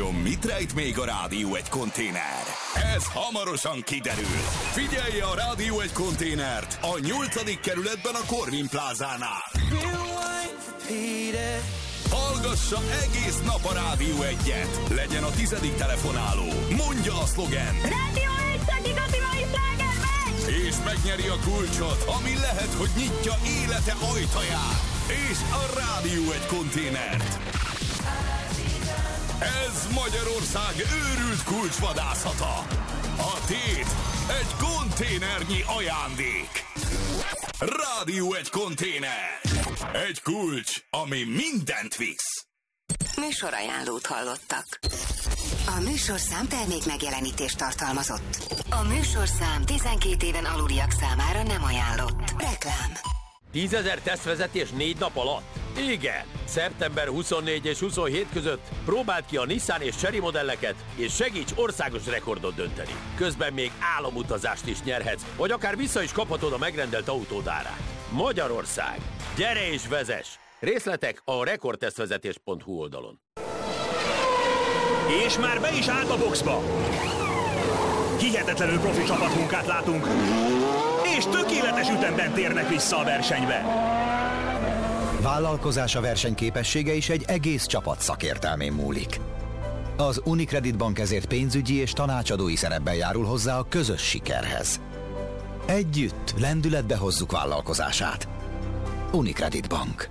Vajon mit rejt még a Rádió egy konténer? Ez hamarosan kiderül. Figyelje a Rádió egy konténert a 8. kerületben a Corvin plázánál. Hallgassa egész nap a Rádió 1-et. Legyen a 10. telefonáló. Mondja a szlogen. Rádió 1 szakigati mai sláger megy! És megnyeri a kulcsot, ami lehet, hogy nyitja élete ajtaját. És a Rádió 1 konténert. Ez Magyarország őrült kulcsvadászata. A tét egy konténernyi ajándék. Rádió 1 konténer. Egy kulcs, ami mindent visz. Műsorajánlót hallottak. A műsorszám termék megjelenítést tartalmazott. A műsorszám 12 éven aluliak számára nem ajánlott. Reklám. 10 000 tesztvezetés 4 nap alatt? Igen! Szeptember 24 és 27 között próbáld ki a Nissan és Chery modelleket, és segíts országos rekordot dönteni. Közben még álomutazást is nyerhetsz, vagy akár vissza is kaphatod a megrendelt autód árát. Magyarország! Gyere és vezess! Részletek a rekordtesztvezetés.hu oldalon. És már be is állt a boxba! Hihetetlenül profi csapatmunkát látunk, és tökéletes ütemben térnek vissza a versenybe. Vállalkozása versenyképessége is egy egész csapat szakértelmén múlik. Az Unicredit Bank ezért pénzügyi és tanácsadói szerepben járul hozzá a közös sikerhez. Együtt lendületbe hozzuk vállalkozását. Unicredit Bank.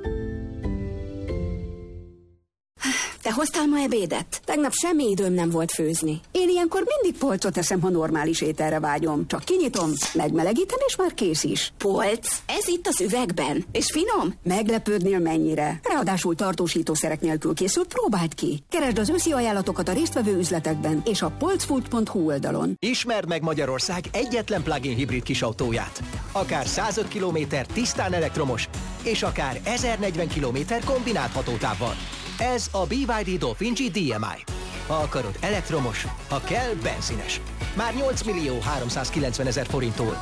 Te hoztál ma ebédet? Tegnap semmi időm nem volt főzni. Én ilyenkor mindig polcot eszem, ha normális ételre vágyom. Csak kinyitom, megmelegítem, és már kész is. Polc? Ez itt az üvegben. És finom? Meglepődnél mennyire. Ráadásul tartósítószerek nélkül készült, próbáld ki. Keresd az őszi ajánlatokat a résztvevő üzletekben és a polcfood.hu oldalon. Ismerd meg Magyarország egyetlen plug-in hibrid kisautóját. Akár 105 km tisztán elektromos, és akár 1040 km kombinált hatótávval. Ez a BYD Dolphin G DMI. Ha akarod elektromos, ha kell benzines. Már 8.390.000 forinttól.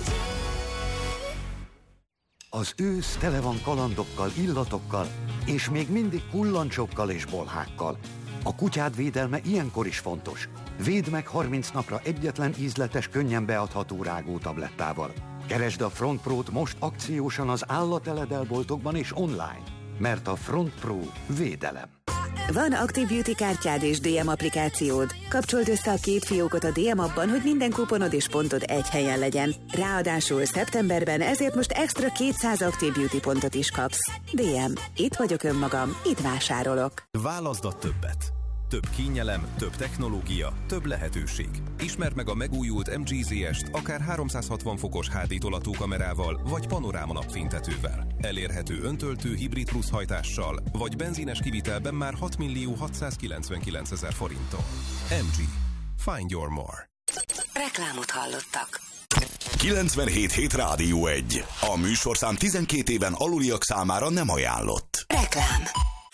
Az ősz tele van kalandokkal, illatokkal, és még mindig kullancsokkal és bolhákkal. A kutyád védelme ilyenkor is fontos. Védd meg 30 napra egyetlen ízletes, könnyen beadható rágótablettával. Keresd a Front Pro-t most akciósan az állateledelboltokban és online. Mert a Front Pro védelem. Van Active Beauty kártyád és DM applikációd. Kapcsold össze a két fiókot a DM appban, hogy minden kuponod és pontod egy helyen legyen. Ráadásul szeptemberben ezért most extra 200 Active Beauty pontot is kapsz. DM. Itt vagyok önmagam, itt vásárolok. Válaszd a többet. Több kényelem, több technológia, több lehetőség. Ismerd meg a megújult MG ZS-t akár 360 fokos HD tolatókamerával vagy panoráma napfénytetővel. Elérhető öntöltő hibrid plusz hajtással, vagy benzines kivitelben már 6.699.000 forinttal. MG. Find your more. Reklámot hallottak. 97.7 Rádió 1. A műsorszám 12 éven aluliak számára nem ajánlott. Reklám.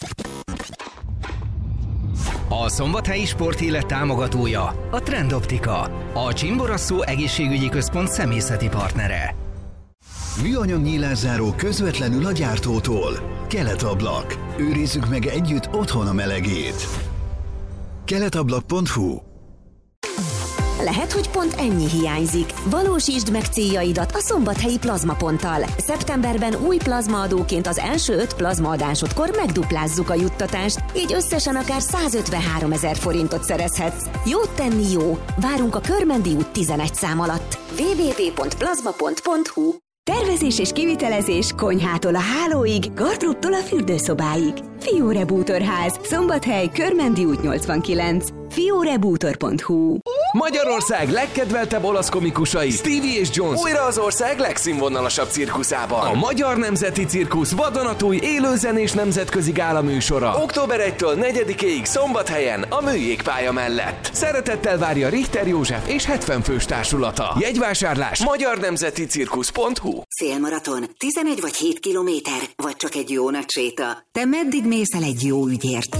A Szombathelyi Sportélet támogatója a Trend Optika, a Csimborasszó egészségügyi központ személyzeti partnere. Műanyag nyílászáró közvetlenül a gyártótól. Keletablak. Őrizzük meg együtt otthon a melegét. keletablak.hu. Lehet, hogy pont ennyi hiányzik. Valósítsd meg céljaidat a Szombathelyi Plazmaponttal. Szeptemberben új plazmaadóként az első 5 plazmaadásodkor megduplázzuk a juttatást, így összesen akár 153.000 forintot szerezhetsz. Jót tenni jó! Várunk a Körmendi út 11 szám alatt. www.plazmapont.hu. Tervezés és kivitelezés konyhától a hálóig, gardróbtól a fürdőszobáig. Fiore Bútorház, Szombathely, Körmendi út 89. fiorebútor.hu. Magyarország legkedveltebb olasz komikusai Stevie és Jones újra az ország legszínvonalasabb cirkuszában. A Magyar Nemzeti Cirkusz vadonatúj élőzenés nemzetközi gála műsora. Október 1-től 4-ig Szombathelyen a Műjégpálya mellett. Szeretettel várja Richter József és 70 fős társulata. Jegyvásárlás magyarnemzeticirkusz.hu. Célmaraton 11 vagy 7 kilométer, vagy csak egy jó nagy séta. Te meddig mész el egy jó ügyért?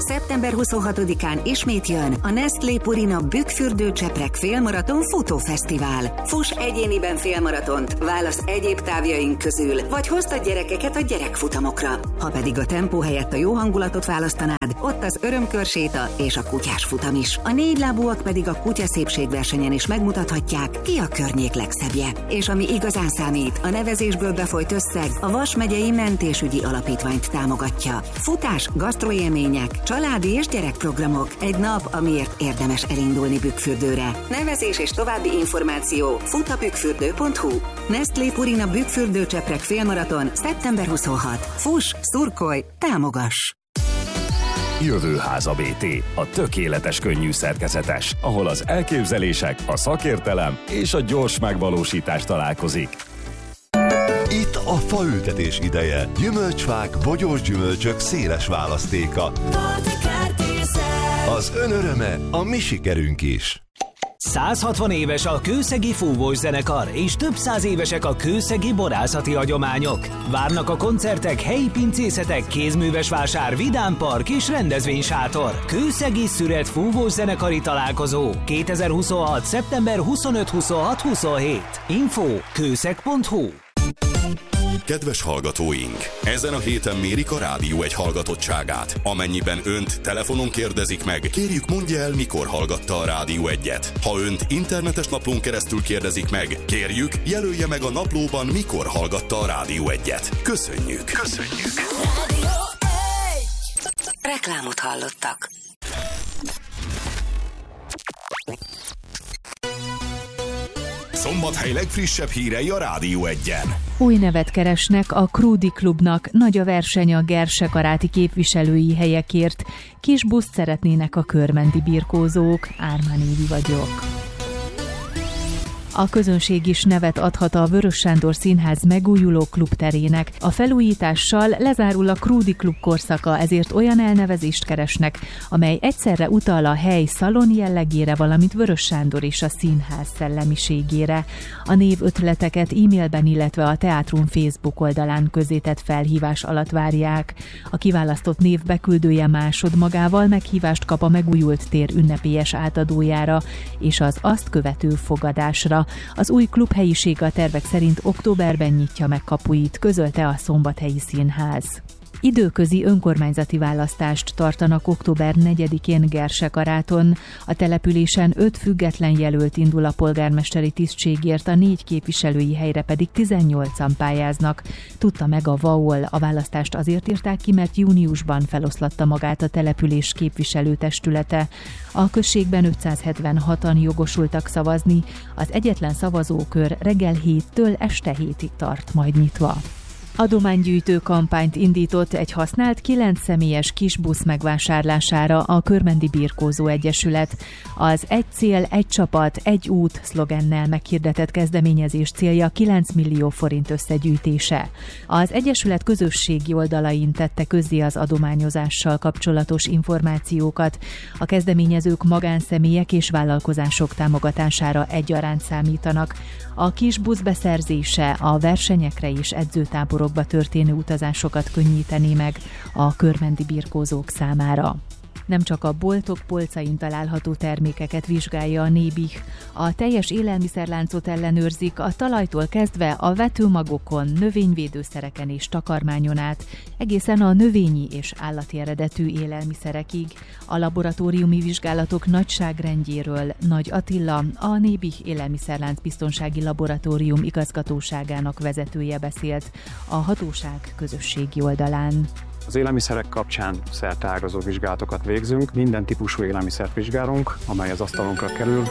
Szeptember 26-án ismét jön a Nestlé Purina Bükkfürdő Csepreg Félmaraton Futófesztivál. Fuss egyéniben félmaratont, válasz egyéb távjaink közül, vagy hozd a gyerekeket a gyerekfutamokra. Ha pedig a tempó helyett a jó hangulatot választanád, ott az örömkörséta és a kutyás futam is. A négylábúak pedig a kutyaszépségversenyen is megmutathatják, ki a környék legszebbje. És ami igazán számít, a nevezésből befolyt összeg a Vas megyei mentésügyi alapítványt támogatja. Futás, gasztroélmények, családi és gyerekprogramok. Egy nap, amiért érdemes elindulni Bükkfürdőre. Nevezés és további információ futabükkfürdő.hu. Nestlé Purina Bükkfürdő Csepreg Félmaraton szeptember 26. Fuss, szurkolj, támogass! Jövőháza BT, a tökéletes könnyű szerkezetes, ahol az elképzelések, a szakértelem és a gyors megvalósítás találkozik. Itt a faültetés ideje. Gyümölcsfák, bogyós gyümölcsök széles választéka. Az ön öröme, a mi sikerünk is. 160 éves a kőszegi fúvós zenekar, és több száz évesek a kőszegi borászati hagyományok. Várnak a koncertek, helyi pincészetek, kézműves vásár, vidámpark és rendezvénysátor. Kőszegi Szüret fúvós zenekari találkozó 2026. szeptember 25-26-27. Info kőszeg.hu. Kedves hallgatóink! Ezen a héten mérik a Rádió 1 hallgatottságát. Amennyiben önt telefonon kérdezik meg, kérjük mondja el, mikor hallgatta a Rádió 1-et. Ha önt internetes naplón keresztül kérdezik meg, kérjük, jelölje meg a naplóban, mikor hallgatta a Rádió 1-et. Köszönjük! Köszönjük! Rádió 1! Reklámot hallottak. Szombathely legfrissebb hírei a Rádió 1-en. Új nevet keresnek a Krúdi Klubnak, nagy a verseny a Gersekaráti képviselői helyekért. Kis buszt szeretnének a körmendi birkózók. Ármán Évi vagyok. A közönség is nevet adhat a Vörös Sándor Színház megújuló klubterének. A felújítással lezárul a Krúdi Klub korszaka, ezért olyan elnevezést keresnek, amely egyszerre utal a hely szalon jellegére, valamint Vörös Sándor és a színház szellemiségére. A névötleteket e-mailben, illetve a Teátrum Facebook oldalán közzétett felhívás alatt várják. A kiválasztott név beküldője másodmagával meghívást kap a megújult tér ünnepélyes átadójára és az azt követő fogadásra. Az új klubhelyiség a tervek szerint októberben nyitja meg kapuit, közölte a Szombathelyi Színház. Időközi önkormányzati választást tartanak október 4-én Gersekaráton. A településen 5 független jelölt indul a polgármesteri tisztségért, a 4 képviselői helyre pedig 18-an pályáznak. Tudta meg a VAOL. A választást azért írták ki, mert júniusban feloszlatta magát a település képviselőtestülete. A községben 576-an jogosultak szavazni. Az egyetlen szavazókör reggel 7-től este 7-ig tart majd nyitva. Adománygyűjtő kampányt indított egy használt 9 személyes kisbusz megvásárlására a Körmendi Birkózó Egyesület. Az Egy cél, egy csapat, egy út szlogennel meghirdetett kezdeményezés célja 9 millió forint összegyűjtése. Az Egyesület közösségi oldalain tette közzé az adományozással kapcsolatos információkat. A kezdeményezők magánszemélyek és vállalkozások támogatására egyaránt számítanak. A kisbusz beszerzése a versenyekre és edzőtáborokba történő utazásokat könnyíteni meg a körmendi birkózók számára. Nem csak a boltok polcain található termékeket vizsgálja a Nébih. A teljes élelmiszerláncot ellenőrzik, a talajtól kezdve a vetőmagokon, növényvédőszereken és takarmányon át, egészen a növényi és állati eredetű élelmiszerekig. A laboratóriumi vizsgálatok nagyságrendjéről Nagy Attila, a Nébih Élelmiszerlánc Biztonsági Laboratórium igazgatóságának vezetője beszélt a hatóság közösségi oldalán. Az élelmiszerek kapcsán szerteágazó vizsgálatokat végzünk, minden típusú élelmiszert vizsgálunk, amely az asztalunkra kerül.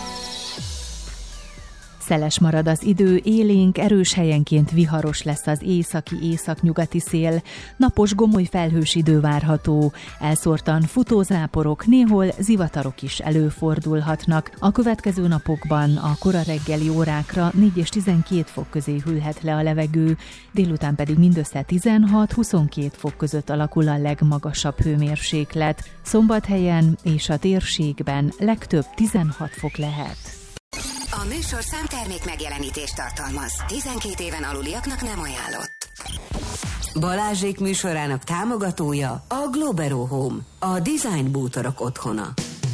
Szeles marad az idő, élénk, erős helyenként viharos lesz az északi-északnyugati szél, napos gomoly felhős idő várható, elszórtan futózáporok, néhol zivatarok is előfordulhatnak. A következő napokban a kora reggeli órákra 4 és 12 fok közé hűlhet le a levegő, délután pedig mindössze 16-22 fok között alakul a legmagasabb hőmérséklet. Szombathelyen és a térségben legtöbb 16 fok lehet. A műsor számtermék megjelenítést tartalmaz. 12 éven aluliaknak nem ajánlott. Balázsék műsorának támogatója a Globero Home, a design bútorok otthona.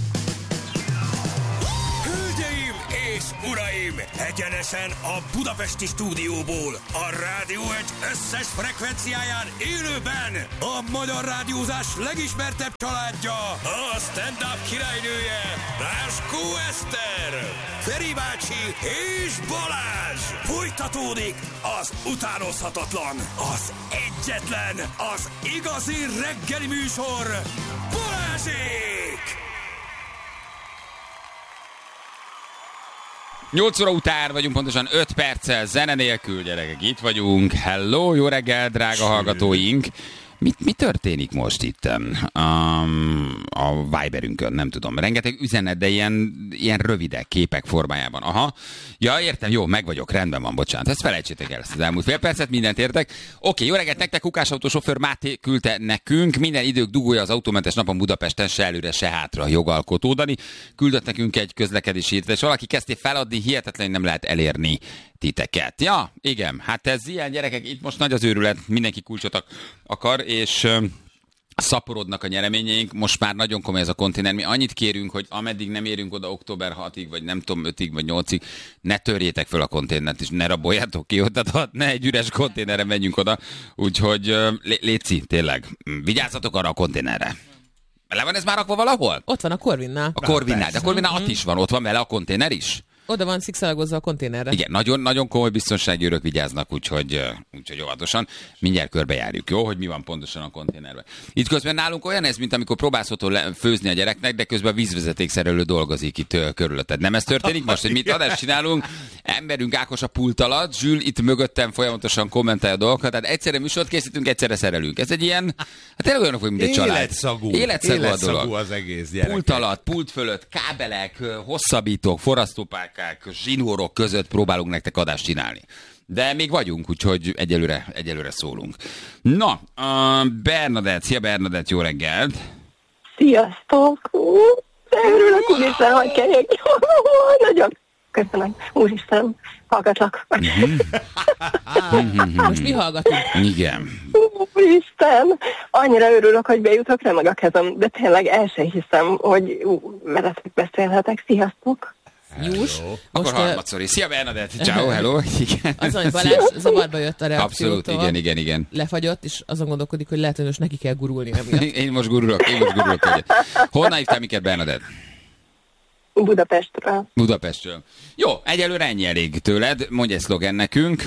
Hölgyeim és uraim, egyenesen a budapesti stúdióból, a Rádió Egy összes frekvenciáján élőben a magyar rádiózás legismertebb családja, a stand-up királynője, Ráskó Eszter, Feri bácsi és Balázs. Folytatódik az utánozhatatlan, az egyetlen, az igazi reggeli műsor, Balázsék! 8 óra után vagyunk, pontosan 5 perccel zene nélkül, gyerekek, itt vagyunk. Hello, jó reggel, drága hallgatóink! Mi történik most itt a Viberünkön? Nem tudom. Rengeteg üzenet, de ilyen rövidek képek formájában. Aha. Ja, értem, jó, meg vagyok, rendben van, bocsánat. Ezt felejtsétek el, ezt az elmúlt fél percet, mindent értek. Oké, jó reggelt nektek, Kukás autósofőr Máté küldte nekünk. Minden idők dugója az autómentes napon Budapesten, se előre, se hátra jogalkotó Dani. Küldött nekünk egy közlekedési hírt, és valaki kezdté feladni, hihetetlenül nem lehet elérni titeket. Ja, igen, hát ez ilyen, gyerekek, itt most nagy az őrület, mindenki kulcsot akar, és szaporodnak a nyereményeink, most már nagyon komoly ez a konténer. Mi annyit kérünk, hogy ameddig nem érünk oda október 6-ig, vagy nem tudom, 5-ig, vagy 8-ig, ne törjétek föl a konténert, és ne raboljátok ki, tehát ne egy üres konténerre menjünk oda, úgyhogy léci, tényleg, vigyázzatok arra a konténerre. Le van ez már rakva valahol? Ott van a Corvinnál. A Corvinnál, de a Corvinnál ott is van, ott van vele a konténer is? Oda van szikszalagozva a konténerre. Igen, nagyon komoly biztonsági őrök vigyáznak, úgyhogy óvatosan. Mindjárt körbejárjuk, jó, hogy mi van pontosan a konténerben. Itt közben nálunk olyan ez, mint amikor próbálsz otthon főzni a gyereknek, de közben a vízvezetékszerelő dolgozik itt körülötted. Nem ez történik most, hogy mit adást csinálunk? Emberünk Ákos a pult alatt, Zsül itt mögöttem folyamatosan kommentálja a dolgokat, tehát egyszerre műsort készítünk, egyszerre szerelünk. Ez egy ilyen, hát tényleg olyanok vagyunk, mint egy család. Életszagú a dolog. Az egész, gyerekek. Pult alatt, pult fölött, kábelek, hosszabbítók, forrasztópálkák, zsinórok között próbálunk nektek adást csinálni. De még vagyunk, úgyhogy egyelőre szólunk. Na, Bernadett, szia Bernadett, jó reggelt! Sziasztok! De örülök, úristen, hogy kegyek. Nagyon köszönöm, úristen, hallgatlak. Most mi hallgatunk? Igen. Úristen, annyira örülök, hogy bejutok rá meg a kezem, de tényleg el sem hiszem, hogy veletek beszélhetek. Sziasztok! Jús. Akkor harmadszor. Szia Bernadett, ciao, hello. Igen. Azon, hogy Balázs zavarba jött a reakciótól. Abszolút, igen. Lefagyott, és azon gondolkodik, hogy lehet, hogy most neki kell gurulni. Én most gurulok. Honnan hívtál minket, Bernadett? Budapestről. Jó, egyelőre ennyi elég tőled. Mondj egy szlogen nekünk.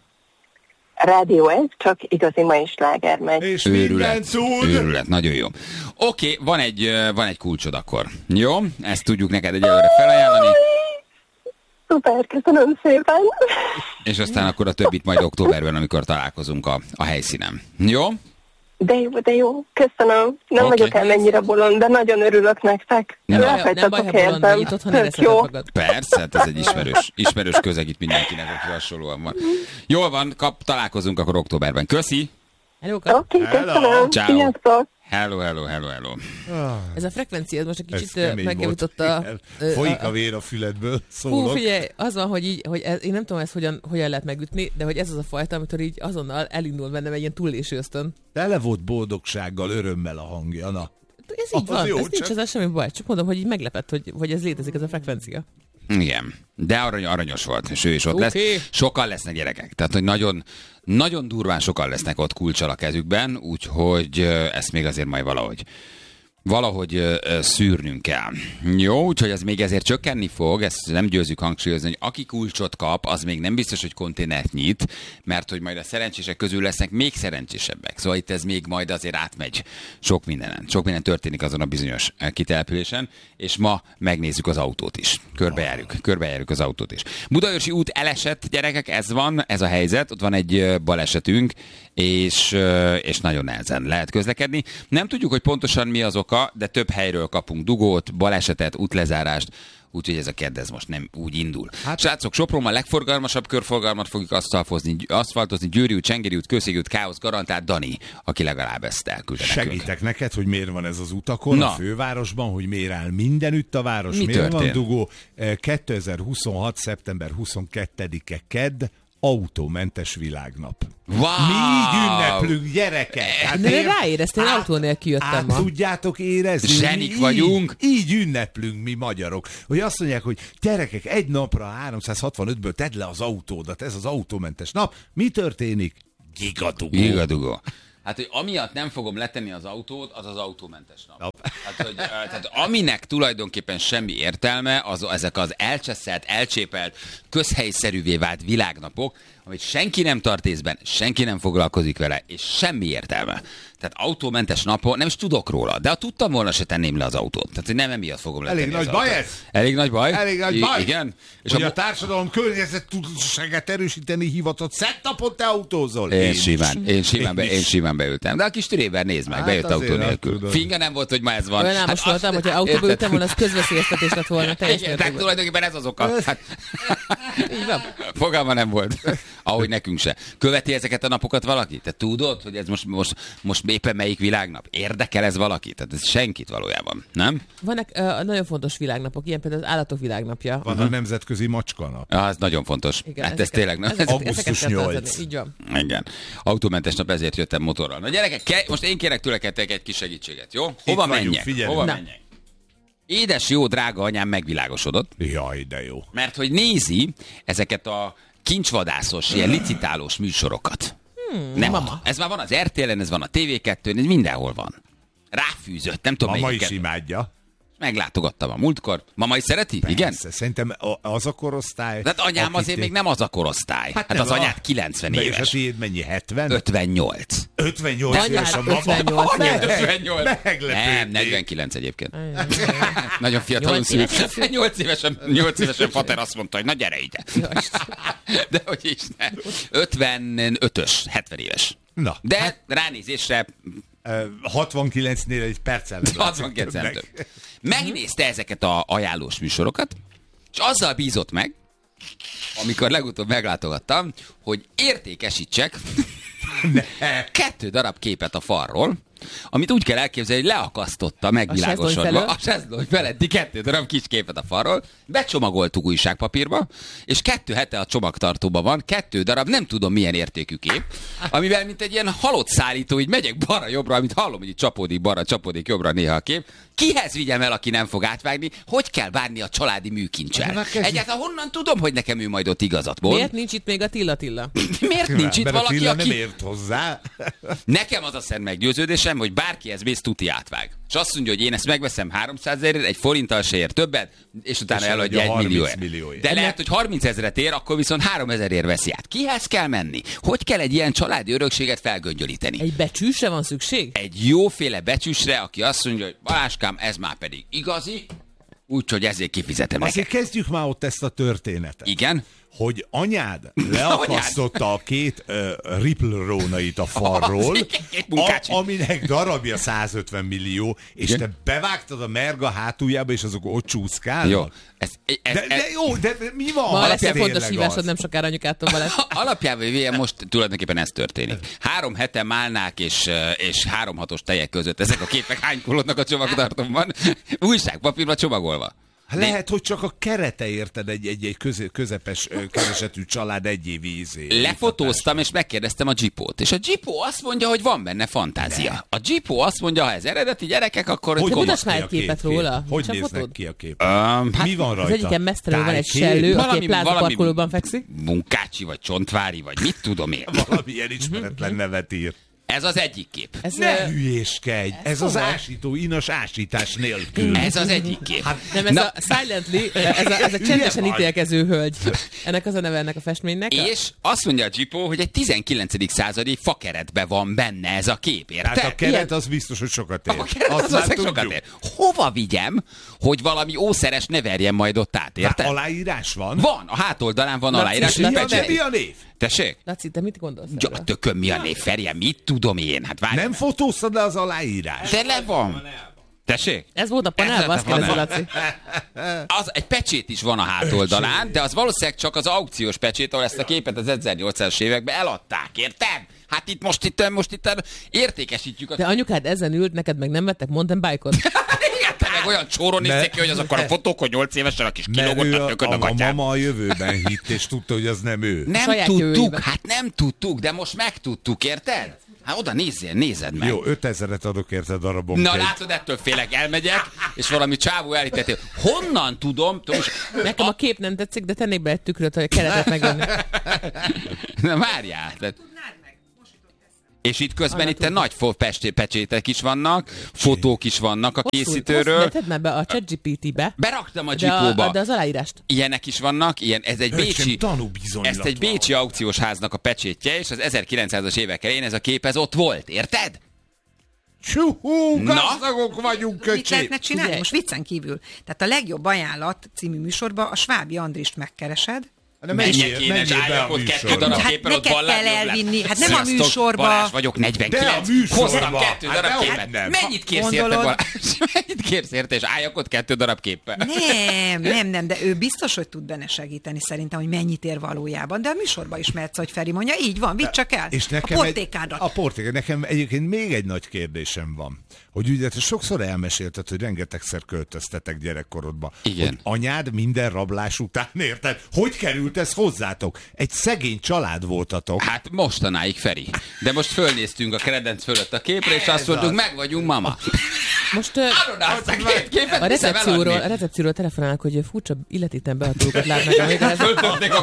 Rádió Egy, csak igazi mai sláger megy. És minden szúr! Őrület, nagyon jó. Oké, van egy kulcsod akkor. Jó? Ezt tudjuk neked egyelőre felajánlani. Szuper, köszönöm szépen. És aztán akkor a többit majd októberben, amikor találkozunk a helyszínen. Jó? De jó, köszönöm. Nem vagyok ennyire bolond, de nagyon örülök nektek. Nem baj, ha bolond vagy, itt otthon érezheted magad. Persze, hát ez egy ismerős közeg itt mindenkinek, aki hasonlóan van. Jól van, találkozunk akkor októberben. Köszi! Oké, köszönöm. Ciao. Hello. Ez a frekvencia most egy kicsit megjavította. Folyik a vér a füledből, szólok. Figyelj, az van, hogy én nem tudom ezt hogyan lehet megütni, de hogy ez az a fajta, amitől így azonnal elindul bennem egy ilyen túlélésű ösztön. Tele volt boldogsággal, örömmel a hangja, na. Ez így van, jó, ez nincs ezzel semmi baj. Csak mondom, hogy így meglepett, hogy ez létezik, ez a frekvencia. Igen, de aranyos volt, és ő is ott lesz. Sokan lesznek gyerekek, tehát hogy nagyon durván sokan lesznek ott kulccsal a kezükben, úgyhogy ezt még azért majd valahogy szűrnünk kell. Jó, úgyhogy ez még ezért csökkenni fog, ezt nem győzzük hangsúlyozni, hogy aki kulcsot kap, az még nem biztos, hogy konténert nyit, mert hogy majd a szerencsések közül lesznek még szerencsésebbek. Szóval itt ez még majd azért átmegy sok mindenen. Sok minden történik azon a bizonyos kitelepülésen, és ma megnézzük az autót is. Körbejárjuk az autót is. Budaörsi út elesett, gyerekek, ez a helyzet, ott van egy balesetünk, és nagyon nehezen lehet közlekedni. Nem tudjuk, hogy pontosan mi az oka, de több helyről kapunk dugót, balesetet, útlezárást, úgyhogy ez a kedd ez most nem úgy indul. Srácok, Sopronban a legforgalmasabb körforgalmat fogjuk aszfaltozni, Győri út, Csengeri út, Kőszegi út, káosz garantált, Dani, aki legalább ezt elküldte nekünk. Segítek neked, hogy miért van ez az utakon, a fővárosban, hogy miért áll mindenütt a város, miért van dugó. 2026. szeptember 22-e kedd, autómentes világnap. Wow! Mi így ünneplünk, gyerekek! Hát ráéreztél, autó nélkül jöttem ma. Tudjátok érezni? Zsenik vagyunk. Így ünneplünk mi magyarok. Hogy azt mondják, hogy gyerekek, egy napra 365-ből tedd le az autódat, ez az autómentes nap. Mi történik? Gigadugó. Hát, hogy amiatt nem fogom letenni az autót, az az autómentes nap. Tehát aminek tulajdonképpen semmi értelme, ezek az elcseszelt, elcsépelt, közhelyszerűvé vált világnapok, amit senki nem tart észben, senki nem foglalkozik vele, és semmi értelme. Tehát autómentes napon nem is tudok róla, de ha tudtam volna, se tenném le az autót. Tehát, hogy nem emiatt fogom letenni Elég az nagy autót. baj ez? Elég nagy baj? Igen. És hogy a társadalom környezettudatosságát erősíteni hivatott szettapot te autózol? Én simán beültem. De a kis türéber nézd meg, bejött autó nélkül. Finga nem volt, hogy ma ez van. Olyan álmos voltam, hogyha autóba ültem volna, az közveszélyeztetés lett volna. De tulajdonképpen ez az oka. Így van. Fogalma nem volt. Ahogy nekünk se. Követi ezeket a napokat valaki? Te tudod, hogy ez most éppen melyik világnap? Érdekel ez valaki? Tehát ez senkit valójában, nem? Vannak nagyon fontos világnapok, ilyen például az állatok világnapja. Van a nemzetközi macskanap. Ez nagyon fontos. Igen, ez tényleg. Augusztus 8. Így van. Igen. Autómentes nap, ezért jöttem motorral. Na gyerekek, most én kérek tőletek egy kis segítséget, jó? Hova menjek? Hova menjek? Édes jó drága anyám megvilágosodott. Jaj, de jó. Mert hogy nézi ezeket a kincsvadászos, ilyen licitálós műsorokat. Mama. Ez már van az RTL-en, ez van a TV2-n, ez mindenhol van. Ráfűzött, nem tudom Mama is imádja. Meglátogattam a múltkor. Mama is szereti? Persze, igen? Szerintem az a korosztály. De anyám azért még nem az a korosztály. Hát az anyád 90 éves. És a tiéd mennyi, 70? 58. 58 éves a mama. 58 Nem, 49 egyébként. Nagyon fiatalon szült. 8 évesen fater azt mondta, hogy na gyere ide. De hogy is ne. 55-ös, 70 éves. Na. De hát, ránézésre 69-nél egy perccel 69 nem több. Megnézte ezeket a ajánlós műsorokat, és azzal bízott meg, amikor legutóbb meglátogattam, hogy értékesítsek 2 darab képet a falról, amit úgy kell elképzelni, hogy leakasztotta megvilágosodva a sezlóny feletti 2 darab kis képet a falról, becsomagoltuk újságpapírba, és 2 hete a csomagtartóban van 2 darab, nem tudom milyen értékű kép, amivel mint egy ilyen halott szállító, így megyek balra-jobbra, amit hallom, hogy így csapódik balra, csapódik jobbra néha a kép. Kihez vigyem el, aki nem fog átvágni? Hogy kell bánni a családi műkincsel? Egyáltalán honnan tudom, hogy nekem ő majd ott igazat mond? Miért nincs itt még a Tilla? Miért nincs itt valaki, Attila aki... nem ért hozzá. Nekem az a szent meggyőződésem, hogy bárkihez mész, tuti átvág. És azt mondja, hogy én ezt megveszem 300 000-ért, egy forinttal se ér többet, és utána eladja 1 millióért. De lehet, hogy 30 000-et ér, akkor viszont 3000-ért veszi át. Kihez kell menni? Hogy kell egy ilyen családi örökséget felgöngyölíteni? Egy becsűsre van szükség? Egy jóféle becsűsre, aki azt mondja, hogy Baláskám, ez már pedig igazi, úgyhogy ezért kifizetem Azért kezdjük már ott ezt a történetet. Igen? Hogy anyád leakasztotta a 2 Ripple rónait a falról, aminek darabja 150 millió, és te bevágtad a merga hátuljába, és azok ott csúszkálnak. Jó. De mi van? Ma lesz egy fontos hívásod, nem sokára anyukától lesz. Alapjában most tulajdonképpen ez történik. 3 hete málnák és 3-6-os tejek között ezek a képek hánykolódnak a csomagtartóban, újságpapírba csomagolva. Lehet, hogy csak a kerete érted egy közepes keresetű család egy év ízé. Lefotóztam, és megkérdeztem a Jeepót. És a Jeepó azt mondja, hogy van benne fantázia. A Jeepó azt mondja, ha ez eredeti gyerekek, akkor... Hogy mutasd már egy képet róla? Hogy néznek ki a kép? Mi van rajta? Az egyiken mesztelenül van egy sellő, aki egy plázaparkolóban fekszik. Munkácsi, vagy Csontvári, vagy mit tudom én. Valamilyen ismeretlen nevet ír. Ez az egyik kép. Ne hülyéskedj! Ez az ásító inas ásítás nélkül. Ez az egyik kép. Nem, ez a Silently, ez a csendesen ítélkező hölgy. Ennek az a neve ennek a festménynek. És azt mondja a Jeepó, hogy egy 19. századi fakeretben van benne ez a kép, érted? Hát a keret az biztos, hogy sokat ér. A keret az sokat ér. Hova vigyem, hogy valami ószeres ne verjen majd ott át, érted? Aláírás van? Van, a hátoldalán van aláírás. Mi a név? Tessék? Laci, te mit gondolsz? Ja, tököm, mi a név, Ferje, mit tudom én? Hát várj. Nem fotóztad le az aláírás? De le van. Tessék? Ez volt a panelban, azt kérdezi, Laci. Az, egy pecsét is van a hátoldalán, de az valószínűleg csak az aukciós pecsét, ahol ezt a képet az 1800-as években eladták, érted? Hát itt most értékesítjük. De anyukád ezen ült, neked meg nem vettek mountain bike-ot? Igen, te meg tényleg olyan csóron nézték ki, hogy azok a fotók, hogy 8 évesen a kis kilógottat nököd a gatyát. A mama a jövőben hitt, és tudta, hogy az nem ő. Nem tudtuk, hát nem tudtuk, de most megtudtuk, érted? Hát oda nézed meg. Jó, 5000-et adok érte darabonként. Na látod, ettől félek, elmegyek, és valami csávó elhitető. Honnan tudom? Nekem a kép nem tetszik, de tennék be egy tükröt, hogy a keretet megvenni. Na várjál. És itt közben itt nagy pecsétek is vannak, fotók is vannak a készítőről. Hosszú, tedd már be a ChatGPT-be. Beraktam a Gipóba. De az aláírást. Ilyenek is vannak, ez egy bécsi aukciós háznak a pecsétje, és az 1900-as évek elején ez a kép ott volt, érted? Gazdagok vagyunk, köcsém. Mit lehetne csinálni? Most viccen kívül. Tehát a legjobb ajánlat című műsorban a Svábi Andrist megkeresed. Menjek én, és álljak ott 2 darab képen, ott van kell elvinni. Hát nem a műsorba. Balázs vagyok, 49. Hoztam 2 darab képet. Mennyit kérsz érte, Balázs? Mennyit kérsz érte, és álljak ott 2 darab képpel? Nem, de ő biztos, hogy tud benne segíteni szerintem, hogy mennyit ér valójában. De a műsorba is mehetsz, hogy Feri mondja, így van, vidd csak el. És nekem a portékádat. A portékádat. Nekem egyébként még egy nagy kérdésem van. Hogy ugye te sokszor elmesélted, hogy rengetegszer költöztetek gyerekkorodba. Igen. Hogy anyád minden rablás után, érted? Hogy került ez hozzátok? Egy szegény család voltatok. Hát mostanáig, Feri. De most fölnéztünk a kredenc fölött a képre, és azt mondtuk, meg vagyunk, mama. Most a recepcióról telefonálnak, hogy furcsa illetéten beadókat látnak. Föltörték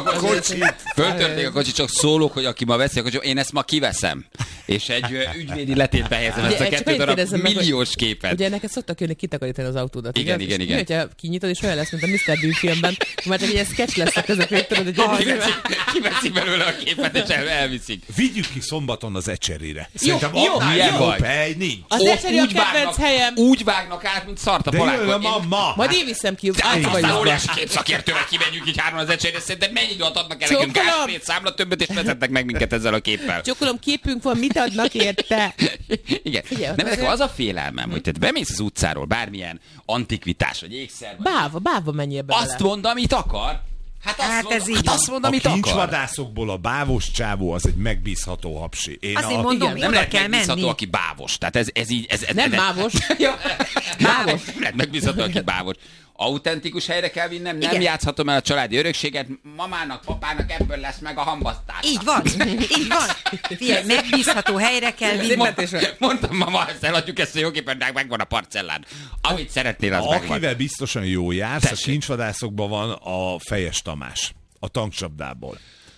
a kocsit, csak szólok, hogy aki ma veszi a kocsit, én ezt ma kiveszem. És egy ügyvédi letétbe helyezem ezt a 2 darab milliós képet. Ugye neked szoktak jönni kitakarítani az autódat. Igen. Hogyha kinyitod, és olyan lesz, mint a Mr. Bean filmben, már csak egy ilyen sketch lesz a közepén, tudod, hogy kiveszi belőle a képet, és elviszik. Vigyük ki szombaton az Ecserére. Szerintem jobb hely nincs. Az Ecseri a kedvenc helyem. Úgy vágnak át, mint szart a palákot. Majd én viszem ki. Aztán óriási képszakértővel kimegyünk így 3 az Ecserére, szerintem mennyi időt adnak el nekünk Gáspét számla többet, és vezetnek meg minket ezzel a képpel. Csokolom, képünk van, mit adnak érte? Igen. Nem, az a félelmem, hogy te bemész az utcáról, bármilyen antikvitás, vagy ékszer. Báva menjél bele. Azt mond, amit akar. Azt mondom, amit akar. A kincsvadászokból a bávos csávó az egy megbízható hapsi. Azért mondom, nem lehet megbízható, aki bávos. Tehát ez így... Nem bávos. Bávos. Nem lehet megbízható, aki bávos. Autentikus helyre kell vinnem, nem játszhatom el a családi örökséget, mamának, papának ebből lesz meg a hambasztása. Így van. Figyelj, megbízható helyre kell vinni. Mondtam, mama, ezt eladjuk, ezt a jóképpen, megvan a parcellán. Amit szeretnél, az megvan. Akivel biztosan jó jársz, a kincsvadászokban van a Fejes Tamás, a tankcsapdából.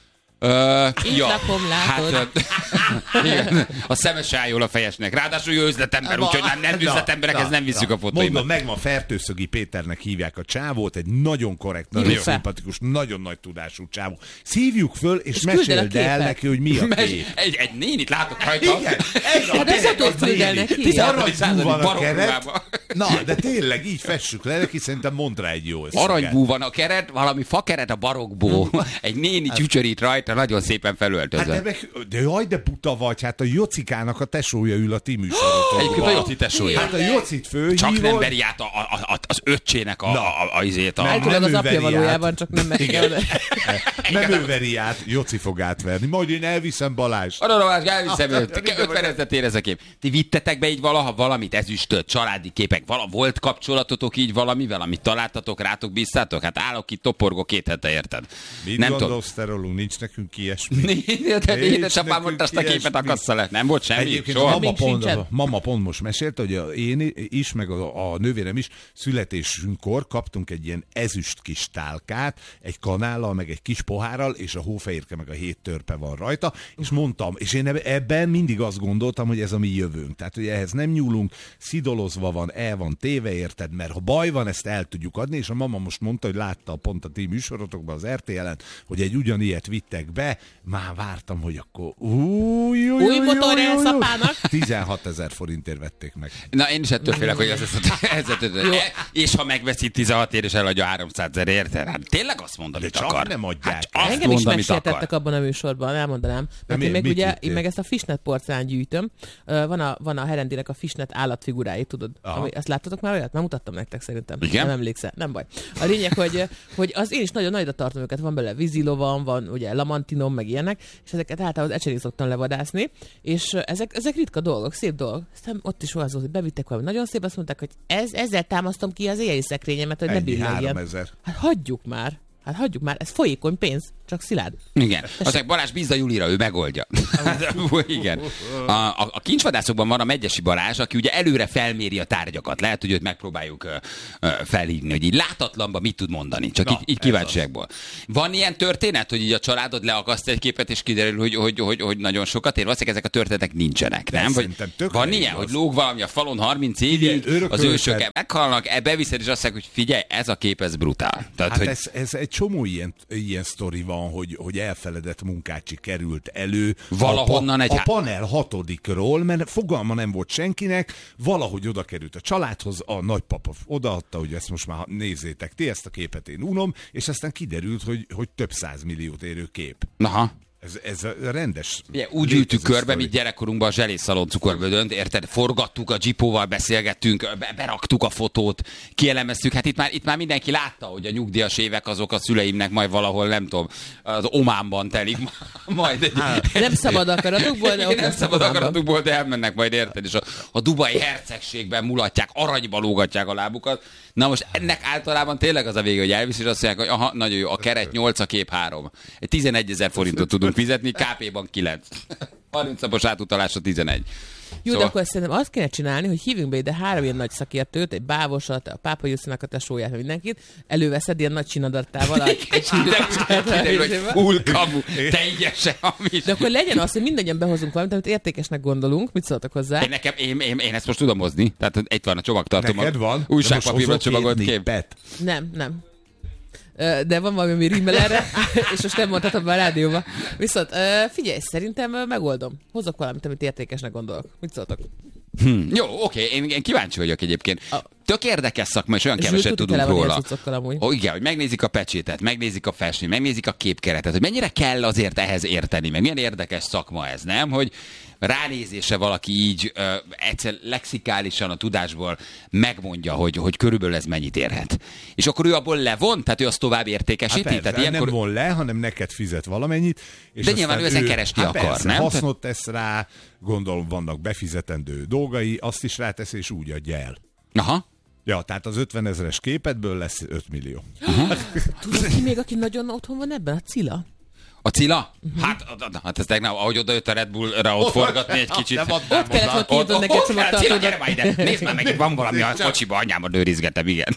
Lakom, látod. Hát, a szeme se áll jól a Fejesnek. Ráadásul jó üzletember, úgyhogy nem üzletemberekhez nem visszük a fotóimat. Mondom, megvan, Fertőszögi Péternek hívják a csávót, egy nagyon korrekt, nagyon szimpatikus, nagyon nagy tudású csávó. Szívjuk föl, és meséld el neki, hogy mi a kép. Egy nénit látok rajta. Igen, hát ezt tudod küldel neki. Aranybú van a keret. Na, de tényleg így fessük le, neki szerintem mond rá egy jó összeget. Aranybú van a keret, valami fakeret a barokból. Egy néni csücsörít rajta, nagyon szépen felöltözve. Hát de jaj, de buta vagy, hát a Jocikának a tesója ül a ti műsorotokban. Egyébként a Joci tesója. Hát a Jocit főhívod. Csak nem veri át az öccsének izét. Általában az apja valójában, csak nem megy el. Nem ő veri át, Joci fog átverni. Majd én elviszem Balást. Elviszem őt. 50 000 érez a kép. Ti vittetek be így valaha valamit, ezüstöt, családi képek, volt kapcsolatotok így valamivel, amit találtatok, rátok bíztátok? Hát állok itt, toporgok 2 hete, érted? Mit gondolsz te rólunk? Nincs nekünk ilyesmi. Édesapám mondta, azt a képet akassza le. Nem volt semmi. Mama pont most mesélte, hogy én is, meg a nővérem is születésünkkor kaptunk egy ilyen ezüst kis tálkát, egy kanállal, meg egy kis pohárral, és a hófehérke meg a 7 törpe van rajta, és mondtam, és én ebben mindig azt gondoltam, hogy ez a mi jövőnk. Tehát, hogy ehhez nem nyúlunk, szidolozva van, el van téve, érted, mert ha baj van, ezt el tudjuk adni, és a mama most mondta, hogy látta pont a ti műsorotokban az RTL-en, hogy egy ugyanilyet vittek be, már vártam, hogy akkor új motor elszapának. 16 000 forintért vették meg. Na, én is ettől félek, hogy és ha megveszi 16 ér, és eladja 300 000 érte, hát tényleg azt mondom, amit akar. Nem adják. Engem is megsértettek abban a műsorban, elmondanám. Mert én meg ugye, én meg ezt a fishnet porcelán gyűjtöm. Van a Herendinek a fishnet állatfigurái, tudod? Ezt láttatok már olyat? Már mutattam nektek szerintem. Igen? Nem emlékszel, nem baj. A lényeg, hogy az én is nagyon nagyra tartom őket. Van belőle vízilovan, van ugye diamantinom, meg ilyenek, és ezeket általában az ecserig szoktam levadászni, és ezek ritka dolgok, szép dolgok. Aztán ott is az volt, hogy bevittek valami nagyon szép, azt mondták, hogy ezzel támasztom ki az éjjeli szekrényemet, hogy ne billegjen. 3000. Hát hagyjuk már, ez folyékony pénz, csak szilárd. Igen. Aztán Balázs, bízza Julira, ő megoldja. Igen. A kincsvadászokban van a Megyesi Balázs, aki ugye előre felméri a tárgyakat. Lehet, hogy őt megpróbáljuk felhívni, hogy így látatlanban mit tud mondani. Csak így kíváncsiakból. Van ilyen történet, hogy így a családod leakaszt egy képet, és kiderül, hogy nagyon sokat ér? Valószínűleg ezek a történetek nincsenek, nem? Van ilyen, hogy lóg valami a falon 30 évig, az ősök meghalnak, beviszed, és azt mondják, hogy figyelj, ez a kép, ez brutál. Tehát, hát ez egy csomó ilyen sztori van, hogy elfeledett munkácsi került elő valahonnan a panel 6-ról, mert fogalma nem volt senkinek, valahogy oda került a családhoz, a nagypapa odaadta, hogy ezt most már nézzétek ti, ezt a képet én unom, és aztán kiderült, hogy több 100 milliót érő kép. Aha. Ez rendes. Ugye, úgy ültük körbe, mint gyerekkorunkban a zselészszalon cukorbödönt, érted? Forgattuk a Jeepóval, beszélgettünk, beraktuk a fotót, kielemeztük. Hát itt már mindenki látta, hogy a nyugdíjas évek azok a szüleimnek majd valahol, nem tudom, az Ománban telik majd. Nem szabad akaratukból, de nem szabad akaratukból, de elmennek majd, érted? És a dubai hercegségben mulatják, aranyba lógatják a lábukat. Na most ennek általában tényleg az a vége, hogy elvisz, és azt mondják, hogy aha, nagyon jó, a keret 8, a kép 3. 11 000 forintot tudunk fizetni, KP-ban 9. 30 napos átutalásra 11. Jó, de akkor szerintem azt kéne csinálni, hogy hívjunk be ide 3 ilyen nagy szakértőt, egy Bávosat, a Pápa Jusszinak a tesóját, mindenkit, előveszed ilyen nagy csinadattával. Ulkamu, teljesen amit. De akkor legyen az, hogy mindannyian behozunk valamit, amit értékesnek gondolunk. Mit szóltak hozzá? Én ezt most tudom hozni. Tehát itt van a csomagtartom. Neked van? Újságpapírban csomagolt kép. Nem. De van valami, ami rímel erre, és most nem mondhatom be a rádióba. Viszont figyelj, szerintem megoldom. Hozok valamit, amit értékesnek gondolok. Mit szóltok? Jó, oké, én kíváncsi vagyok egyébként. Tök érdekes szakma, és olyan keveset tudunk róla. Igen, hogy megnézik a pecsétet, megnézik a festményt, megnézik a képkeretet, hogy mennyire kell azért ehhez érteni, meg milyen érdekes szakma ez, nem? Hogy ránézése valaki így egyszer lexikálisan a tudásból megmondja, hogy körülbelül ez mennyit érhet. És akkor ő abból levon, tehát ő azt tovább értékesíti? Hát persze, tehát nem von le, hanem neked fizet valamennyit. És de nyilván ő ezen keresni akar, persze, nem? Hasznot tesz rá, gondolom vannak befizetendő dolgai, azt is rátesz, és úgy adja el. Aha. Ja, tehát az 50 000-es képedből lesz 5 millió. Tudod ki még, aki nagyon otthon van ebben? A Cilla. A Cilla? Hát ez tegnap, ahogy odajött a Red Bull-ra ott forgatni egy kicsit. Ott kellett, hogy kiírtad neked csomagtartódat. Gyere már ide, nézd már meg, itt van valami a kocsiba, anyámat őrizgetem, igen.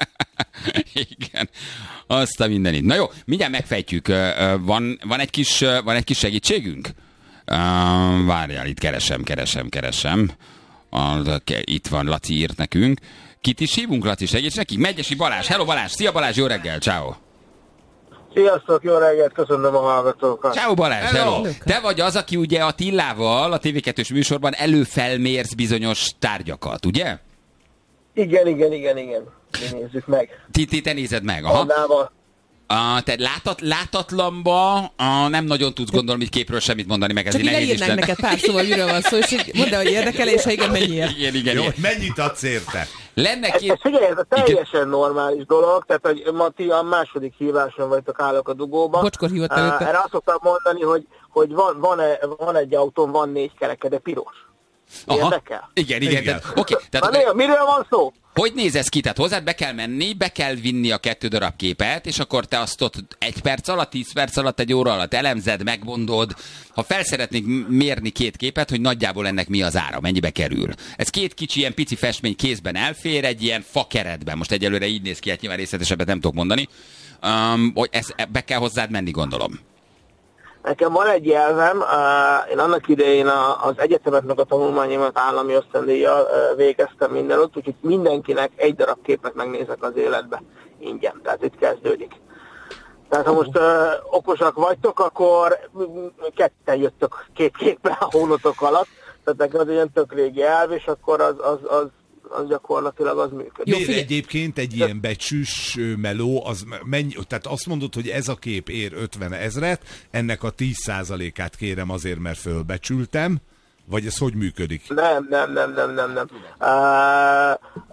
Igen. Azt a mindenit. Na jó, mindjárt megfejtjük. Van egy kis segítségünk? Várjál, itt keresem. Itt van, Laci írt nekünk. Kit is hívunk, Laci, segíts nekik? Megyesi Balázs. Hello Balázs, szia Balázs, jó reggel, ciao. Sziasztok, jó reggelt, köszönöm a hallgatókat. Ciao Balázs, hello. Te vagy az, aki ugye a Tillával, a TV2-s műsorban előfelmérsz bizonyos tárgyakat, ugye? Igen. Mi nézzük meg. Te nézed meg, aha. Te látatlanba nem nagyon tudsz gondolni, hogy képről semmit mondani, meg ezért nehéz is. Csak neked pár szóval, miről van szó, és mondd el, hogy érdekel, és ha igen, mennyiért. Igen. Jó, mennyit adsz érte? Figyelj, ez a teljesen normális dolog, tehát hogy ma ti a második híváson vagytok, állok a dugóban. Bocskor hívott előtte. Erre azt szoktam mondani, hogy van egy autón, van 4 kereke, de piros. Érdekel? Igen. Oké. Miről van szó? Hogy néz ez ki? Tehát hozzád be kell menni, be kell vinni a 2 darab képet, és akkor te azt ott 1 perc alatt, 10 perc alatt, 1 óra alatt elemzed, megmondod. Ha felszeretnék mérni 2 képet, hogy nagyjából ennek mi az ára, mennyibe kerül. Ez 2 kicsi, ilyen pici festmény kézben elfér, egy ilyen fakeretben. Most egyelőre így néz ki, hát nyilván részletesebbet nem tudok mondani. Hogy be kell hozzád menni, gondolom. Nekem van egy jelzem, én annak idején az egyetemeknek a tanulmányomat állami ösztöndíjjal végeztem mindenütt, úgyhogy mindenkinek 1 darab képet megnézek az életbe ingyen, tehát itt kezdődik. Tehát ha most okosak vagytok, akkor 2 jöttök 2 képpel a hónatok alatt, tehát nekem az egy ilyen tök régi elv, és akkor az gyakorlatilag az működik. Miért egyébként egy ilyen becsűs meló, az mennyi, tehát azt mondod, hogy ez a kép ér 50 000, ennek a 10%-át kérem azért, mert fölbecsültem, vagy ez hogy működik? Nem.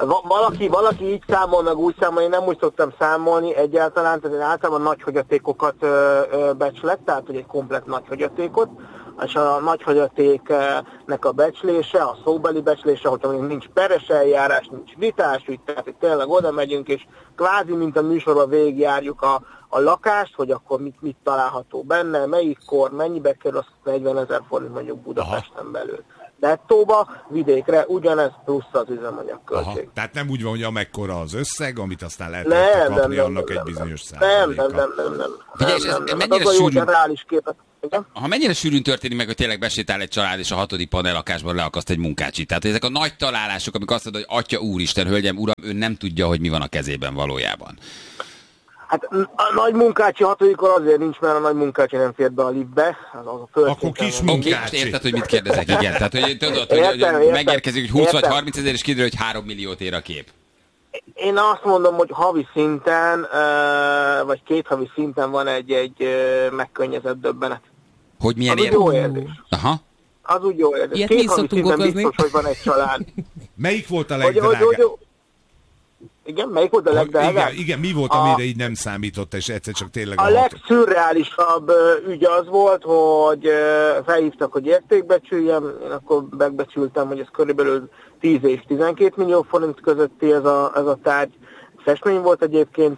Valaki így számol, meg úgy számol, én nem úgy szoktam számolni egyáltalán, tehát én általában nagy hagyatékokat becslek, tehát hogy egy komplett nagy hagyatékot, és a nagy hagyatéknek a becslése, a szóbeli becslése, hogyha nincs peres eljárás, nincs vitás, úgy, tehát hogy tényleg oda megyünk, és kvázi, mint a műsorban végigjárjuk a lakást, hogy akkor mit található benne, melyik kor, mennyibe kerül, az 40 000 forint mondjuk Budapesten belül. Nettóba, vidékre ugyanez plusz az üzemanyagköltség. Aha, tehát nem úgy van, hogy amekkora az összeg, amit aztán lehet kapni annak egy bizonyos százaléka. Nem. Figyelj, és ez mennyire sűrűn... Ha mennyire sűrűn történik meg, hogy tényleg besétál egy család, és a 6. panellakásban leakaszt egy munkácsit. Tehát ezek a nagy találások, amik azt mondod, hogy Atya Úristen, hölgyem, uram, ő nem tudja, hogy mi van a kezében valójában. Hát a nagy munkácsi 6-kor azért nincs, mert a nagy munkácsi nem fér be a liftbe. Akkor kis munkácsi. Érted, hogy mit kérdezek, igen. Tehát, hogy tudod, hogy megérkezik, hogy 20 vagy 30 ezer, és kiderül, hogy 3 milliót ér a kép. Én azt mondom, hogy havi szinten, vagy 2 havi szinten van egy megkönnyezett döbbenet. Hogy milyen érzés? Jó érzés. Aha. Az úgy jó érzés. Ilyet 2 mi havi szoktunk szinten okozni? biztos, hogy van egy család. Melyik volt a legdrágább? Igen, melyik volt a legdrágább? Igen, mi volt, amire így nem számított, és egyszer csak tényleg... A legszürreálisabb ügy az volt, hogy felhívtak, hogy értékbecsüljem, én akkor megbecsültem, hogy ez körülbelül 10 és 12 millió forint közötti ez a tárgy. Festmény volt egyébként,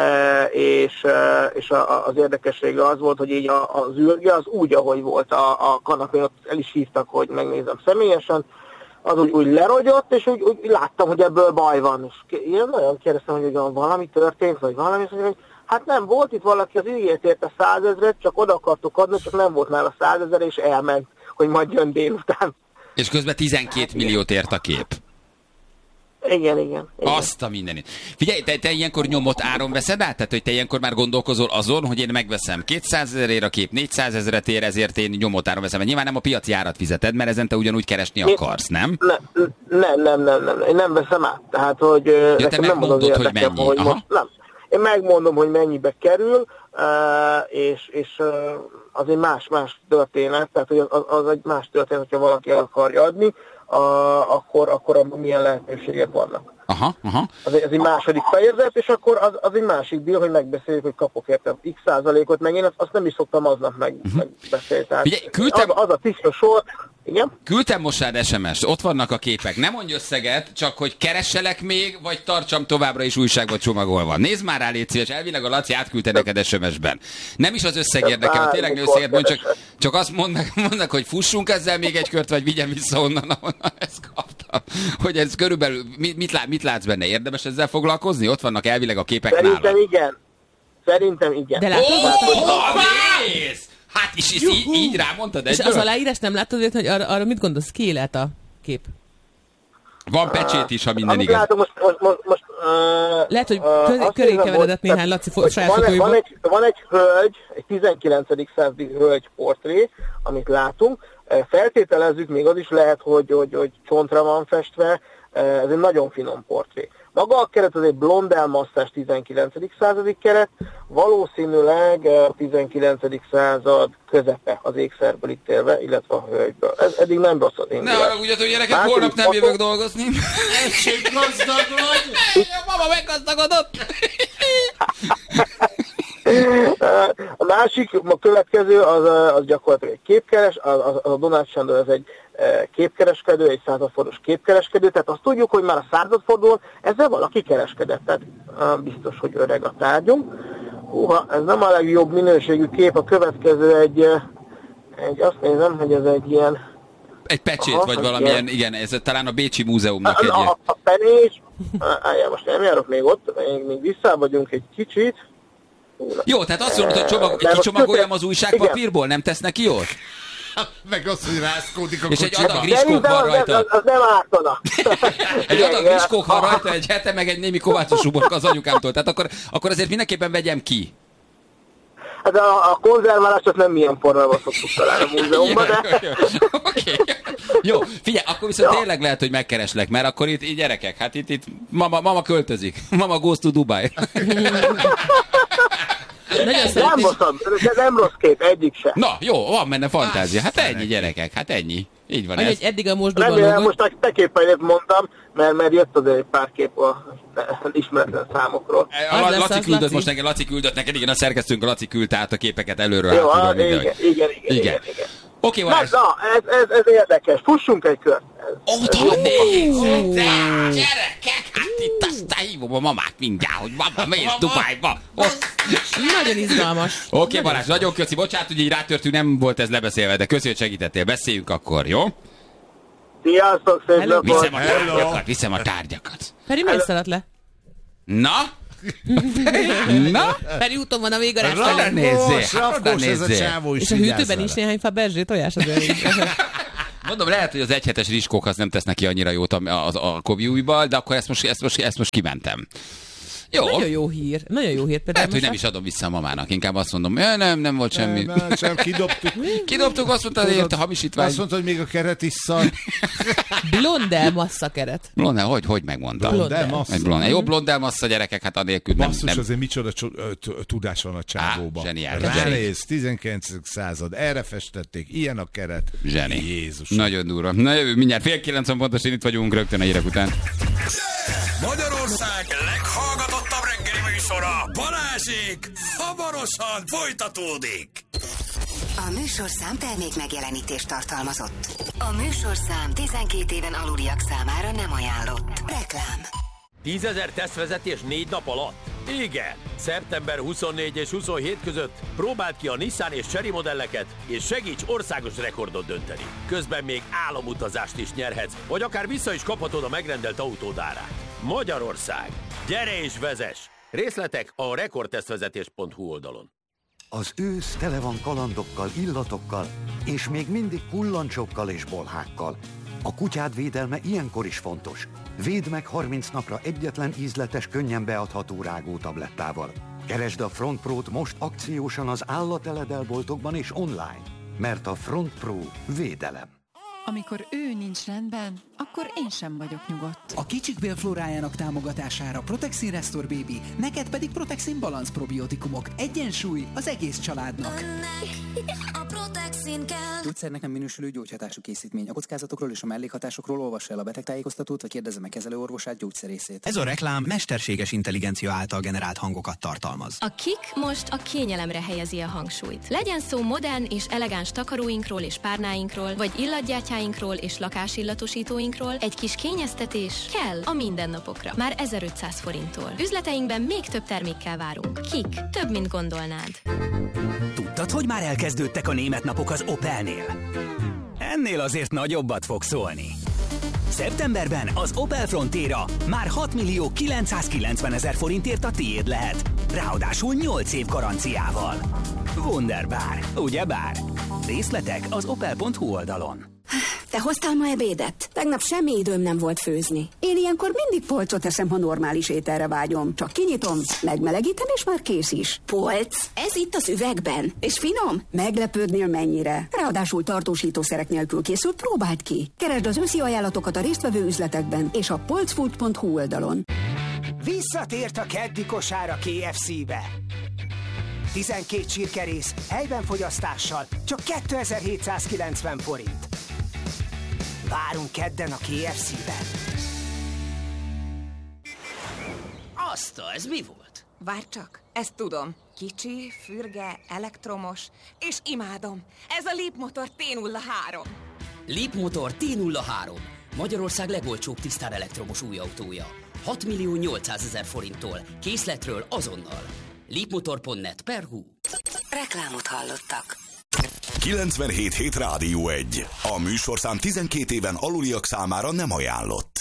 és az érdekessége az volt, hogy így az űrge az úgy, ahogy volt a kanapén, ott el is hívtak, hogy megnézem személyesen, az úgy lerogyott, és úgy láttam, hogy ebből baj van. És én nagyon kérdeztem, hogy valami történt, vagy valami, és hogy hát nem, volt itt valaki, az ígért érte 100 000, csak oda akartuk adni, csak nem volt nála 100 000, és elment, hogy majd jön délután. És közben 12 milliót ért a kép. Igen. Azt a mindenit. Figyelj, te ilyenkor nyomott áron veszed át? Tehát, hogy te ilyenkor már gondolkozol azon, hogy én megveszem 200 000-ért a kép, 400 000-et ér, ezért én nyomott áron veszem. Mert nyilván nem a piaci árat fizeted, mert ezen te ugyanúgy keresni akarsz, nem? Nem. Én nem veszem át. Tehát, hogy te megmondod, hogy mennyi. Hogy most, nem. Én megmondom, hogy mennyibe kerül, és az egy más történet, tehát hogy az egy más történet, hogyha valaki el akarja adni, akkor abban milyen lehetőségek vannak. Aha. Ez egy második fejezet, és akkor az egy másik deal, hogy megbeszéljük, hogy kapok érte x százalékot, meg én azt nem is szoktam aznap megbeszélni. Figyelj, az a tiszta sor, igen? Küldtem most rád SMS-t, ott vannak a képek. Nem mondj összeget, csak hogy keresselek még, vagy tartsam továbbra is újságba csomagolva. Nézd már rá, légy szíves, elvileg a Laci átküldte neked SMS-ben. Hogy nem is az összeg érdekel, tényleg nem összeget mond, csak azt mondnak, hogy fussunk ezzel még egy kört, vagy vigyem vissza onnan, ahonnan ezt kaptam. Hogy ez körülbelül, mit látsz benne? Érdemes ezzel foglalkozni? Ott vannak elvileg a képek Szerintem igen. De látod? Hát is így rámondtad egyből? És az aláírás nem láttad, hogy arra mit gondolsz? Ki lehet a kép? Van pecsét is, ha minden igaz. Látom, most lehet, hogy köré keveredett néhány Laci sajátotóiból. Van egy hölgy, egy 19. századi hölgy portré, amit látunk. Feltételezzük, még az is lehet, hogy csontra van festve. Ez egy nagyon finom portré. Maga a keret az egy blond elmasszás 19. századi keret, valószínűleg a 19. század közepe az ékszerből ítélve, illetve a hölgyből. Ez eddig nem rossz az én. Ne haragudjatok, gyerekek, holnap nem jövök dolgozni. Egy gazdag vagy! A mama meggazdagodott! A másik, a következő, az gyakorlatilag egy képkeres, a Donát Sándor, ez egy képkereskedő, egy századfordulós képkereskedő, tehát azt tudjuk, hogy már a századfordulón ezzel valaki kereskedett, tehát biztos, hogy öreg a tárgyunk. Ez nem a legjobb minőségű kép, a következő egy azt nézem, hogy ez egy ilyen... Egy pecsét, vagy valamilyen, igen, ez talán a Bécsi Múzeumnak egy... A penés, most nem járok még ott, még vissza vagyunk egy kicsit. Jó, tehát azt mondod, hogy kicsomagoljam az újságpapírból, nem tesz neki jót? Meg az, hogy rászkódik a és kocsiba. egy adag riskók van rajta. Az nem ártana. Egy adag riskók van rajta, egy hete, meg egy némi kovácsos uborka az anyukámtól. Tehát akkor azért mindenképpen vegyem ki. Hát a konzerválásot nem milyen formában szoktuk találni a múzeumban, de... Oké. Jó, figyelj, akkor viszont tényleg lehet, hogy megkereslek, mert akkor itt gyerekek, hát itt mama költözik. Mama goes to Dubai. Nem rossz kép, egyik se. Na, jó, van benne fantázia. Hát ennyi, gyerekek, hát ennyi. Így van ez. Eddig a mosdóban remélem, most te képpel mondtam, mert jött azért egy pár kép a ismeretlen számokról. Laci küldött neked, igen, a szerkesztőnk a Laci küldte át a képeket előről. Jó, igen. Oké, Balázs. Na, ez érdekes. Fussunk egy kört. Oda nézzetek, gyerekek! Hát itt aztán hívom a mamát mindjárt, hogy mama, miért Dubájba? Nagyon izgalmas. Oké, Balázs, nagyon köszi. Bocsánat, hogy így rátörtünk, nem volt ez lebeszélve, de köszi, hogy segítettél. Beszéljünk akkor, jó? Sziasztok, szép napot! Viszem a tárgyakat. Feri, miért szaladt le? Na? Feri, úton van a végarás. Rakós ez a csávó is. És a hűtőben is néhány fa berzsé tojás azért. Mondom, lehet, hogy az egyhetes rizskók az nem tesz neki annyira jót a kobiújból, de akkor ezt most kimentem. Jó. Nagyon jó hír. Lehet, hogy nem is adom vissza a mamának. Inkább azt mondom, nem volt semmi. Nem, kidobtuk, azt mondta, hogy a hamisítvány. Azt mondta, hogy még a keret is szar. Blondel massza keret. Blondel, hogy megmondta? Blondel massza. Jó, blondel massza, gyerekek, hát anélkül nem. Basszus, azért micsoda tudás van a csávóban. Ránéz, 19. század, erre festették, ilyen a keret. Zseni. Jézus. Nagyon durva. Na jövő, mindjárt 8:30 pontosan itt vagyunk rögtön a hírek után. Magyarország leghallgatottabb reggeli műsora, Balázsék, hamarosan folytatódik. A műsorszám termék megjelenítést tartalmazott. A műsorszám 12 éven aluliak számára nem ajánlott. Reklám. 10 000 tesztvezetés 4 nap alatt? Igen! Szeptember 24 és 27 között próbáld ki a Nissan és Chery modelleket, és segíts országos rekordot dönteni. Közben még álomutazást is nyerhetsz, vagy akár vissza is kaphatod a megrendelt autód árát. Magyarország. Gyere és vezess! Részletek a rekordtesztvezetés.hu oldalon. Az ősz tele van kalandokkal, illatokkal, és még mindig kullancsokkal és bolhákkal. A kutyád védelme ilyenkor is fontos. Védd meg 30 napra egyetlen ízletes, könnyen beadható rágótablettával. Keresd a Front Pro-t most akciósan az állateledelboltokban és online, mert a Front Pro védelem. Amikor ő nincs rendben, akkor én sem vagyok nyugodt. A kicsik bélflórájának támogatására Protexin Restore Baby, neked pedig Protexin Balance probiotikumok. Egyensúly az egész családnak. A Protexin kell. Gyógyszernek nem minősülő gyógyhatású készítmény. A kockázatokról és a mellékhatásokról olvassa el a betegtájékoztatót, vagy kérdezze meg kezelőorvosát, gyógyszerészét. Ez a reklám mesterséges intelligencia által generált hangokat tartalmaz. A KIK most a kényelemre helyezi a hangsúlyt. Legyen szó modern és elegáns takaróinkról és párnáinkról, vagy illatgyártyáinkról és lakásillatosítóinkról, egy kis kényeztetés kell a mindennapokra. Már 1500 forinttól. Üzleteinkben még több termékkel várunk. KIK. Több, mint gondolnád. Tudtad, hogy már elkezdődtek a német napok az Opelnél? Ennél azért nagyobbat fog szólni. Szeptemberben az Opel Frontera már 6.990.000 forintért a tiéd lehet. Ráadásul 8 év garanciával. Wunderbar, ugyebár? Részletek az opel.hu oldalon. Te hoztál ma ebédet? Tegnap semmi időm nem volt főzni. Én ilyenkor mindig polcot eszem, ha normális ételre vágyom. Csak kinyitom, megmelegítem, és már kész is. Polc? Ez itt az üvegben. És finom? Meglepődnél mennyire. Ráadásul tartósítószerek nélkül készült, próbáld ki. Keresd az őszi ajánlatokat a résztvevő üzletekben és a polcfood.hu oldalon. Visszatért a keddi kosár a KFC-be. 12 csirkerész, helyben fogyasztással, csak 2790 forint. Várunk kedden a KFC-ben. Ez mi volt? Várj csak, ezt tudom. Kicsi, fürge, elektromos, és imádom. Ez a Leap Motor T03. Leap Motor T03. Magyarország legolcsóbb tisztán elektromos új autója. 6.800.000 forinttól. Készletről azonnal. leapmotor.net/hu. Reklámot hallottak. 97.7 Rádió 1. A műsorszám 12 éven aluliak számára nem ajánlott.